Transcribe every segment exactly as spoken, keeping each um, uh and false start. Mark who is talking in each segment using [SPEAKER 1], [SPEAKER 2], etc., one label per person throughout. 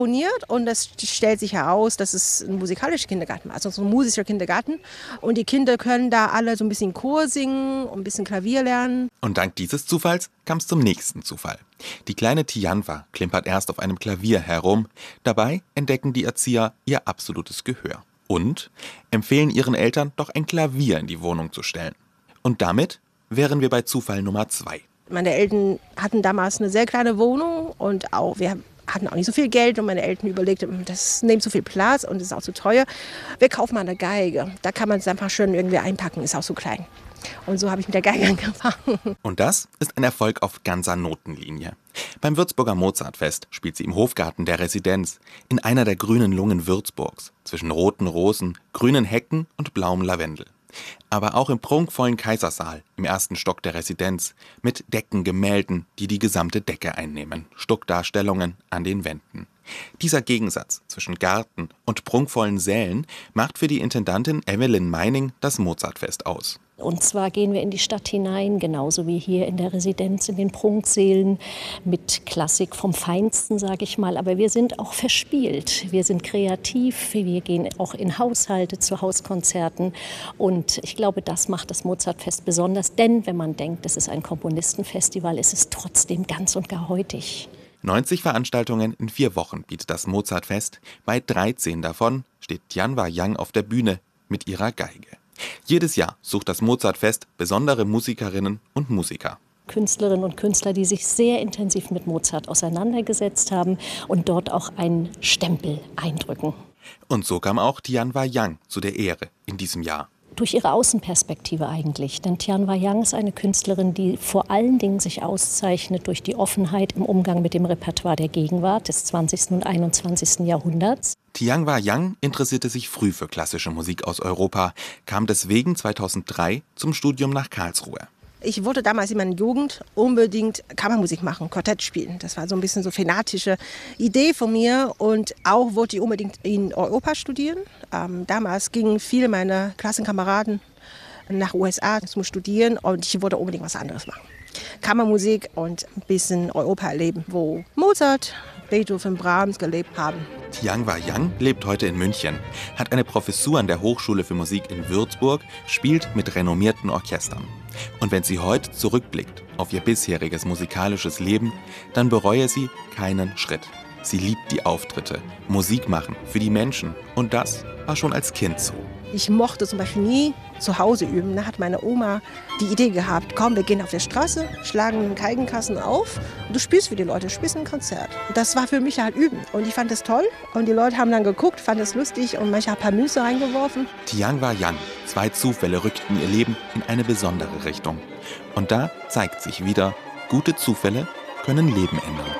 [SPEAKER 1] Und es stellt sich heraus, dass es ein musikalischer Kindergarten war, also so ein musischer Kindergarten. Und die Kinder können da alle so ein bisschen Chor singen und ein bisschen Klavier lernen.
[SPEAKER 2] Und dank dieses Zufalls kam es zum nächsten Zufall. Die kleine Tianwa klimpert erst auf einem Klavier herum. Dabei entdecken die Erzieher ihr absolutes Gehör. Und empfehlen ihren Eltern, doch ein Klavier in die Wohnung zu stellen. Und damit wären wir bei Zufall Nummer zwei.
[SPEAKER 1] Meine Eltern hatten damals eine sehr kleine Wohnung und auch wir hatten auch nicht so viel Geld und meine Eltern überlegten, das nimmt so viel Platz und ist auch zu teuer. Wir kaufen mal eine Geige. Da kann man es einfach schön irgendwie einpacken, ist auch so klein. Und so habe ich mit der Geige angefangen.
[SPEAKER 2] Und das ist ein Erfolg auf ganzer Notenlinie. Beim Würzburger Mozartfest spielt sie im Hofgarten der Residenz, in einer der grünen Lungen Würzburgs, zwischen roten Rosen, grünen Hecken und blauem Lavendel. Aber auch im prunkvollen Kaisersaal im ersten Stock der Residenz mit Deckengemälden, die die gesamte Decke einnehmen, Stuckdarstellungen an den Wänden. Dieser Gegensatz zwischen Garten und prunkvollen Sälen macht für die Intendantin Evelyn Meining das Mozartfest aus.
[SPEAKER 3] Und zwar gehen wir in die Stadt hinein, genauso wie hier in der Residenz, in den Prunksälen, mit Klassik vom Feinsten, sage ich mal. Aber wir sind auch verspielt, wir sind kreativ, wir gehen auch in Haushalte zu Hauskonzerten. Und ich glaube, das macht das Mozartfest besonders. Denn wenn man denkt, es ist ein Komponistenfestival, ist es trotzdem ganz und gar heutig.
[SPEAKER 2] neunzig Veranstaltungen in vier Wochen bietet das Mozartfest. Bei dreizehn davon steht Tianwa Yang auf der Bühne mit ihrer Geige. Jedes Jahr sucht das Mozartfest besondere Musikerinnen und Musiker.
[SPEAKER 3] Künstlerinnen und Künstler, die sich sehr intensiv mit Mozart auseinandergesetzt haben und dort auch einen Stempel eindrücken.
[SPEAKER 2] Und so kam auch Tianwa Yang zu der Ehre in diesem Jahr.
[SPEAKER 3] Durch ihre Außenperspektive eigentlich. Denn Tianwa Yang ist eine Künstlerin, die vor allen Dingen sich auszeichnet durch die Offenheit im Umgang mit dem Repertoire der Gegenwart des zwanzigsten und einundzwanzigsten Jahrhunderts.
[SPEAKER 2] Tianwa Yang interessierte sich früh für klassische Musik aus Europa, kam deswegen zweitausenddrei zum Studium nach Karlsruhe.
[SPEAKER 1] Ich wollte damals in meiner Jugend unbedingt Kammermusik machen, Quartett spielen. Das war so ein bisschen so eine fanatische Idee von mir. Und auch wollte ich unbedingt in Europa studieren. Ähm, damals gingen viele meiner Klassenkameraden nach U S A zum Studieren und ich wollte unbedingt was anderes machen. Kammermusik und ein bisschen Europa erleben, wo Mozart, Beethoven, Brahms gelebt haben.
[SPEAKER 2] Tianwa Yang lebt heute in München, hat eine Professur an der Hochschule für Musik in Würzburg, spielt mit renommierten Orchestern. Und wenn sie heute zurückblickt auf ihr bisheriges musikalisches Leben, dann bereue sie keinen Schritt. Sie liebt die Auftritte, Musik machen für die Menschen und das war schon als Kind so.
[SPEAKER 1] Ich mochte zum Beispiel nie zu Hause üben. Da hat meine Oma die Idee gehabt, komm, wir gehen auf der Straße, schlagen einen Geigenkasten auf und du spielst für die Leute, du spielst ein Konzert. Und das war für mich halt Üben und ich fand das toll und die Leute haben dann geguckt, fanden es lustig und manche haben ein paar Münze reingeworfen.
[SPEAKER 2] Tianwa Yang, zwei Zufälle rückten ihr Leben in eine besondere Richtung. Und da zeigt sich wieder, gute Zufälle können Leben ändern.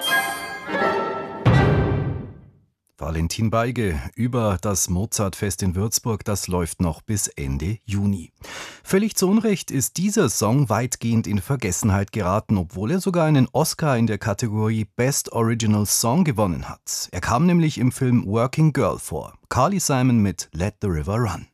[SPEAKER 4] Valentin Beige über das Mozartfest in Würzburg, das läuft noch bis Ende Juni. Völlig zu Unrecht ist dieser Song weitgehend in Vergessenheit geraten, obwohl er sogar einen Oscar in der Kategorie Best Original Song gewonnen hat. Er kam nämlich im Film Working Girl vor. Carly Simon mit Let the River Run.